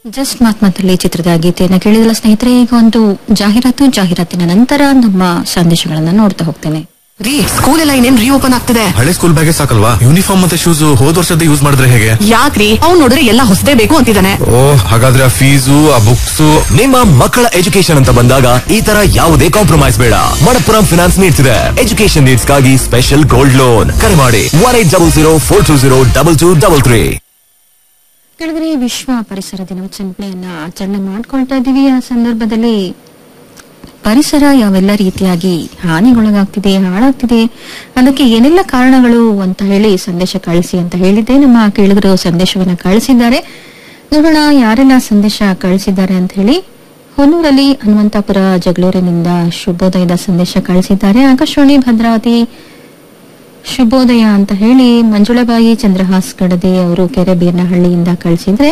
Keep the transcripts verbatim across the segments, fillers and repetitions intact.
Just ಮಾತ್ಮಾತಲ್ಲಿ ಚಿತ್ರದ ಗೀತೆಯನ್ನು ಕೇಳಿದಲ್ಲ ಸ್ನೇಹಿತರೆ. ಈಗ ಒಂದು ಜಾಹೀರಾತು, ಜಾಹೀರಾತಿನ ನಂತರ ನಮ್ಮ ಸಂದೇಶಗಳನ್ನ ನೋಡ್ತಾ ಹೋಗ್ತೇನೆ. ರೀ, ಸ್ಕೂಲ್ ಎಲ್ಲ ಇನ್ನೇನ್ ರೀಓಪನ್ ಆಗ್ತಿದೆ. ಹಳೆ ಸ್ಕೂಲ್ ಬ್ಯಾಗೆ ಸಾಕಲ್ವಾ? ಯೂನಿಫಾರ್ಮ್ ಮತ್ತೆ ಶೂಸ್ ಹೋದ ವರ್ಷದ ಯೂಸ್ ಮಾಡಿದ್ರೆ ಹೇಗೆ? ಯಾಕ್ರಿ, ಅವ್ನು ನೋಡಿದ್ರೆ ಎಲ್ಲ ಹೊಸದೇ ಬೇಕು ಅಂತಿದ್ದಾನೆ. ಓ, ಹಾಗಾದ್ರೆ ಆ ಫೀಸು ಆ ಬುಕ್ಸ್. ನಿಮ್ಮ ಮಕ್ಕಳ ಎಜುಕೇಶನ್ ಅಂತ ಬಂದಾಗ ಈ ತರ ಯಾವುದೇ ಕಾಂಪ್ರಮೈಸ್ ಬೇಡ. ಮಣಪ್ಪುರಂ ಫಿನಾನ್ಸ್ ನೀಡ್ಸ್ ಇದೆ ಎಜುಕೇಶನ್ ನೀಡ್ಸ್ ಗಾಗಿ ಸ್ಪೆಷಲ್ ಗೋಲ್ಡ್ ಲೋನ್. ಕರೆ ಮಾಡಿ one eight double zero four two zero double two double three. ಕೆಳಗಡೆ ವಿಶ್ವ ಪರಿಸರ ದಿನಾಚರಣೆಯನ್ನ ಆಚರಣೆ ಮಾಡ್ಕೊಳ್ತಾ ಇದ್ದೀವಿ. ಆ ಸಂದರ್ಭದಲ್ಲಿ ಪರಿಸರ ಯಾವೆಲ್ಲ ರೀತಿಯಾಗಿ ಹಾನಿಗೊಳಗಾಗ್ತಿದೆ, ಹಾಳಾಗ್ತಿದೆ, ಅದಕ್ಕೆ ಏನೆಲ್ಲ ಕಾರಣಗಳು ಅಂತ ಹೇಳಿ ಸಂದೇಶ ಕಳಿಸಿ ಅಂತ ಹೇಳಿದ್ದೆ. ನಮ್ಮ ಕೇಳಿದ್ರು ಸಂದೇಶವನ್ನ ಕಳಿಸಿದ್ದಾರೆ. ನೋಡೋಣ ಯಾರೆಲ್ಲ ಸಂದೇಶ ಕಳಿಸಿದ್ದಾರೆ ಅಂತ ಹೇಳಿ. ಹೊನ್ನೂರಲ್ಲಿ ಹನುಮಂತಪುರ ಜಗಳೂರಿನಿಂದ ಶುಭೋದಯದ ಸಂದೇಶ ಕಳಿಸಿದ್ದಾರೆ. ಆಕಾಶವಾಣಿ ಭದ್ರಾವತಿ ಶುಭೋದಯ ಅಂತ ಹೇಳಿ ಮಂಜುಳಾಬಾಯಿ ಚಂದ್ರಹಾಸ್ ಗಡದೆ ಅವರು ಕೆರೆಬೀರ್ನಹಳ್ಳಿಯಿಂದ ಕಳಿಸಿದ್ರೆ,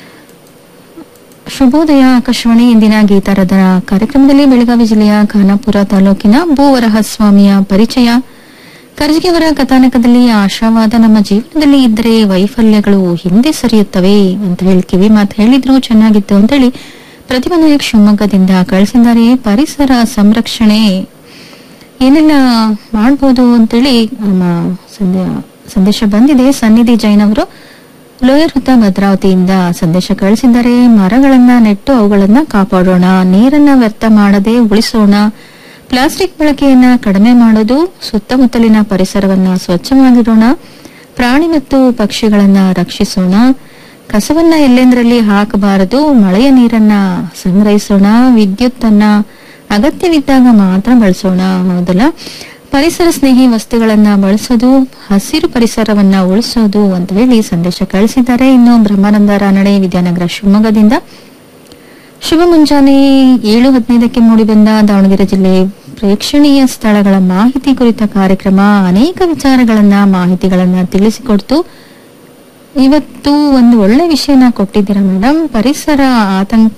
ಶುಭೋದಯ ಆಕಾಶವಾಣಿ ಇಂದಿನ ಗೀತಾರದ ಕಾರ್ಯಕ್ರಮದಲ್ಲಿ ಬೆಳಗಾವಿ ಜಿಲ್ಲೆಯ ಖಾನಾಪುರ ತಾಲೂಕಿನ ಭೂವರಹಸ್ವಾಮಿಯ ಪರಿಚಯ, ಕರ್ಜಿಗೆಯವರ ಕಥಾನಕದಲ್ಲಿ ಆಶಾವಾದ ನಮ್ಮ ಜೀವನದಲ್ಲಿ ಇದ್ದರೆ ವೈಫಲ್ಯಗಳು ಹಿಂದೆ ಸರಿಯುತ್ತವೆ ಅಂತ ಹೇಳಿ ಕಿವಿ ಮಾತು ಹೇಳಿದ್ರು, ಚೆನ್ನಾಗಿತ್ತು ಅಂತೇಳಿ ಪ್ರತಿಭಾ ನಾಯಕ್ ಶಿವಮೊಗ್ಗದಿಂದ ಕಳಿಸಿದ್ದಾರೆ. ಪರಿಸರ ಸಂರಕ್ಷಣೆ ಏನೆಲ್ಲ ಮಾಡಬಹುದು ಅಂತೇಳಿ ನಮ್ಮ ಸಂದೇಶ ಬಂದಿದೆ. ಸನ್ನಿಧಿ ಜೈನ್ ಅವರು ಲೋಯರ್ ಹುತ್ತ ಭದ್ರಾವತಿಯಿಂದ ಸಂದೇಶ ಕಳಿಸಿದ್ದಾರೆ. ಮರಗಳನ್ನ ನೆಟ್ಟು ಅವುಗಳನ್ನ ಕಾಪಾಡೋಣ, ನೀರನ್ನ ವ್ಯರ್ಥ ಮಾಡದೆ ಉಳಿಸೋಣ, ಪ್ಲಾಸ್ಟಿಕ್ ಬಳಕೆಯನ್ನ ಕಡಿಮೆ ಮಾಡೋದು, ಸುತ್ತಮುತ್ತಲಿನ ಪರಿಸರವನ್ನ ಸ್ವಚ್ಛವಾಗಿಡೋಣ, ಪ್ರಾಣಿ ಮತ್ತು ಪಕ್ಷಿಗಳನ್ನ ರಕ್ಷಿಸೋಣ, ಕಸವನ್ನ ಎಲ್ಲೆಂದರಲ್ಲಿ ಹಾಕಬಾರದು, ಮಳೆಯ ನೀರನ್ನ ಸಂಗ್ರಹಿಸೋಣ, ವಿದ್ಯುತ್ ಅನ್ನ ಅಗತ್ಯವಿದ್ದಾಗ ಮಾತ್ರ ಬಳಸೋಣ, ಹೌದಲ್ಲ, ಪರಿಸರ ಸ್ನೇಹಿ ವಸ್ತುಗಳನ್ನ ಬಳಸೋದು, ಹಸಿರು ಪರಿಸರವನ್ನ ಉಳಿಸೋದು ಅಂತ ಹೇಳಿ ಸಂದೇಶ ಕಳಿಸಿದ್ದಾರೆ. ಇನ್ನು ಬ್ರಹ್ಮಾನಂದ ರಾನಡೆ ವಿದ್ಯಾನಗರ ಶಿವಮೊಗ್ಗದಿಂದ ಶುಭ ಮುಂಜಾನೆ ಏಳು ಹದಿನೈದಕ್ಕೆ ಮೂಡಿಬಂದ ದಾವಣಗೆರೆ ಜಿಲ್ಲೆ ಪ್ರೇಕ್ಷಣೀಯ ಸ್ಥಳಗಳ ಮಾಹಿತಿ ಕುರಿತ ಕಾರ್ಯಕ್ರಮ ಅನೇಕ ವಿಚಾರಗಳನ್ನ ಮಾಹಿತಿಗಳನ್ನ ತಿಳಿಸಿಕೊಡ್ತು. ಇವತ್ತು ಒಂದು ಒಳ್ಳೆ ವಿಷಯನ ಕೊಟ್ಟಿದ್ದೀರಾ ಮೇಡಮ್. ಪರಿಸರ ಆತಂಕ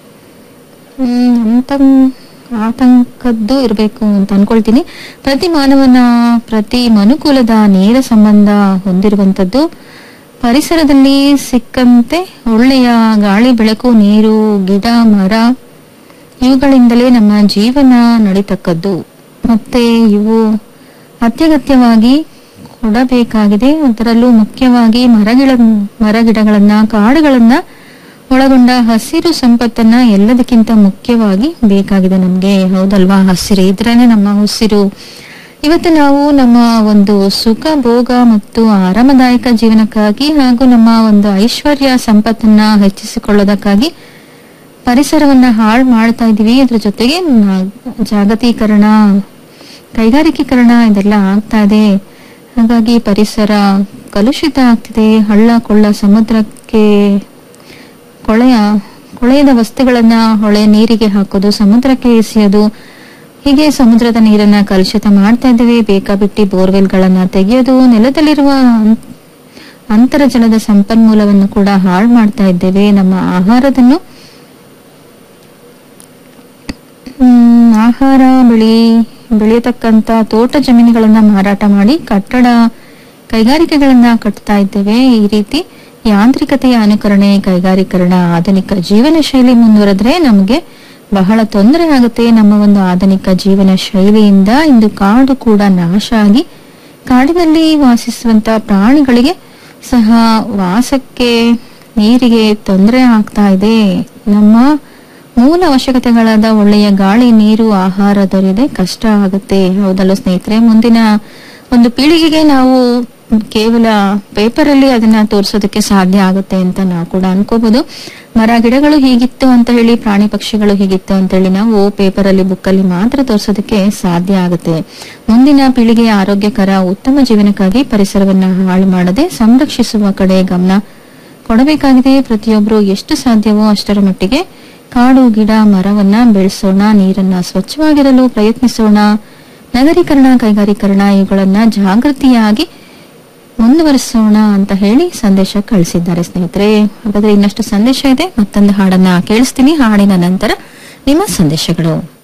ಆತಂಕದ್ದು ಇರಬೇಕು ಅಂತ ಅನ್ಕೊಳ್ತೀನಿ. ಪ್ರತಿ ಮಾನವನ ಪ್ರತಿ ಮನುಕುಲದ ನೇರ ಸಂಬಂಧ ಹೊಂದಿರುವಂತದ್ದು. ಪರಿಸರದಲ್ಲಿ ಸಿಕ್ಕಂತೆ ಒಳ್ಳೆಯ ಗಾಳಿ, ಬೆಳಕು, ನೀರು, ಗಿಡ, ಮರ ಇವುಗಳಿಂದಲೇ ನಮ್ಮ ಜೀವನ ನಡೀತಕ್ಕದ್ದು. ಮತ್ತೆ ಇವು ಅತ್ಯಗತ್ಯವಾಗಿ ಕೊಡಬೇಕಾಗಿದೆ. ಅದರಲ್ಲೂ ಮುಖ್ಯವಾಗಿ ಮರಗಿಡ ಮರಗಿಡಗಳನ್ನ ಕಾಡುಗಳನ್ನ ಒಳಗೊಂಡ ಹಸಿರು ಸಂಪತ್ತನ್ನ ಎಲ್ಲದಕ್ಕಿಂತ ಮುಖ್ಯವಾಗಿ ಬೇಕಾಗಿದೆ ನಮ್ಗೆ, ಹೌದಲ್ವಾ? ಹಸಿರು ಇದ್ರೇನೆ ನಮ್ಮ ಉಸಿರು. ಇವತ್ತು ನಾವು ನಮ್ಮ ಒಂದು ಸುಖ ಭೋಗ ಮತ್ತು ಆರಾಮದಾಯಕ ಜೀವನಕ್ಕಾಗಿ ಹಾಗೂ ನಮ್ಮ ಒಂದು ಐಶ್ವರ್ಯ ಸಂಪತ್ತನ್ನ ಹೆಚ್ಚಿಸಿಕೊಳ್ಳೋದಕ್ಕಾಗಿ ಪರಿಸರವನ್ನ ಹಾಳು ಮಾಡ್ತಾ ಇದೀವಿ. ಅದ್ರ ಜೊತೆಗೆ ಜಾಗತೀಕರಣ, ಕೈಗಾರಿಕೀಕರಣ ಇದೆಲ್ಲ ಆಗ್ತಾ ಇದೆ. ಹಾಗಾಗಿ ಪರಿಸರ ಕಲುಷಿತ ಆಗ್ತಿದೆ. ಹಳ್ಳ ಕೊಳ್ಳ, ಸಮುದ್ರಕ್ಕೆ ಕೊಳೆಯ ಕೊಳೆಯದ ವಸ್ತುಗಳನ್ನ ಹೊಳೆ ನೀರಿಗೆ ಹಾಕೋದು, ಸಮುದ್ರಕ್ಕೆ ಎಸೆಯೋದು, ಹೀಗೆ ಸಮುದ್ರದ ನೀರನ್ನ ಕಲುಷಿತ ಮಾಡ್ತಾ ಇದ್ದೇವೆ. ಬೇಕಾಬಿಟ್ಟಿ ಬೋರ್ವೆಲ್ಗಳನ್ನ ತೆಗೆಯೋದು, ನೆಲದಲ್ಲಿರುವ ಅಂತರ್ಜಲದ ಸಂಪನ್ಮೂಲವನ್ನು ಕೂಡ ಹಾಳು ಮಾಡ್ತಾ ಇದ್ದೇವೆ. ನಮ್ಮ ಆಹಾರದನ್ನು ಹ್ಮ್ ಆಹಾರ ಬೆಳಿ ಬೆಳೆಯತಕ್ಕಂತ ತೋಟ ಜಮೀನುಗಳನ್ನ ಮಾರಾಟ ಮಾಡಿ ಕಟ್ಟಡ ಕೈಗಾರಿಕೆಗಳನ್ನ ಕಟ್ತಾ ಇದ್ದೇವೆ. ಈ ರೀತಿ ಯಾಂತ್ರಿಕತೆಯ ಅನುಕರಣೆ, ಕೈಗಾರೀಕರಣ, ಆಧುನಿಕ ಜೀವನ ಶೈಲಿ ಮುಂದುವರೆದ್ರೆ ನಮಗೆ ಬಹಳ ತೊಂದರೆ ಆಗುತ್ತೆ. ನಮ್ಮ ಒಂದು ಆಧುನಿಕ ಜೀವನ ಶೈಲಿಯಿಂದ ಇಂದು ಕಾಡು ಕೂಡ ನಾಶ ಆಗಿ ಕಾಡಿನಲ್ಲಿ ವಾಸಿಸುವಂತ ಪ್ರಾಣಿಗಳಿಗೆ ಸಹ ವಾಸಕ್ಕೆ, ನೀರಿಗೆ ತೊಂದರೆ ಆಗ್ತಾ ಇದೆ. ನಮ್ಮ ಮೂಲ ಅವಶ್ಯಕತೆಗಳಾದ ಒಳ್ಳೆಯ ಗಾಳಿ, ನೀರು, ಆಹಾರ ದೊರೆಯದೆ ಕಷ್ಟ ಆಗುತ್ತೆ, ಹೌದಲ್ಲ ಸ್ನೇಹಿತರೆ? ಮುಂದಿನ ಒಂದು ಪೀಳಿಗೆಗೆ ನಾವು ಕೇವಲ ಪೇಪರ್ ಅಲ್ಲಿ ಅದನ್ನ ತೋರಿಸೋದಕ್ಕೆ ಸಾಧ್ಯ ಆಗುತ್ತೆ ಅಂತ ನಾವು ಕೂಡ ಅನ್ಕೋಬಹುದು. ಮರ ಗಿಡಗಳು ಹೀಗಿತ್ತು ಅಂತ ಹೇಳಿ, ಪ್ರಾಣಿ ಪಕ್ಷಿಗಳು ಹೀಗಿತ್ತು ಅಂತ ಹೇಳಿ ನಾವು ಪೇಪರ್ ಅಲ್ಲಿ, ಬುಕ್ ಅಲ್ಲಿ ಮಾತ್ರ ತೋರಿಸೋದಕ್ಕೆ ಸಾಧ್ಯ ಆಗುತ್ತೆ. ಮುಂದಿನ ಪೀಳಿಗೆಯ ಆರೋಗ್ಯಕರ ಉತ್ತಮ ಜೀವನಕ್ಕಾಗಿ ಪರಿಸರವನ್ನ ಹಾಳು ಮಾಡದೆ ಸಂರಕ್ಷಿಸುವ ಕಡೆ ಗಮನ ಕೊಡಬೇಕಾಗಿದೆ. ಪ್ರತಿಯೊಬ್ಬರು ಎಷ್ಟು ಸಾಧ್ಯವೋ ಅಷ್ಟರ ಮಟ್ಟಿಗೆ ಕಾಡು, ಗಿಡ, ಮರವನ್ನ ಬೆಳೆಸೋಣ, ನೀರನ್ನ ಸ್ವಚ್ಛವಾಗಿರಲು ಪ್ರಯತ್ನಿಸೋಣ. ನಗರೀಕರಣ, ಕೈಗಾರೀಕರಣ ಇವುಗಳನ್ನ ಜಾಗೃತಿಯಾಗಿ ಮುಂದುವರಿಸೋಣ ಅಂತ ಹೇಳಿ ಸಂದೇಶ ಕಳಿಸಿದ್ದಾರೆ ಸ್ನೇಹಿತರೆ. ಹಾಗಾದ್ರೆ ಇನ್ನಷ್ಟು ಸಂದೇಶ ಇದೆ, ಮತ್ತೊಂದು ಹಾಡನ್ನ ಕೇಳಿಸ್ತೀನಿ. ಹಾಡಿನ ನಂತರ ನಿಮ್ಮ ಸಂದೇಶಗಳು.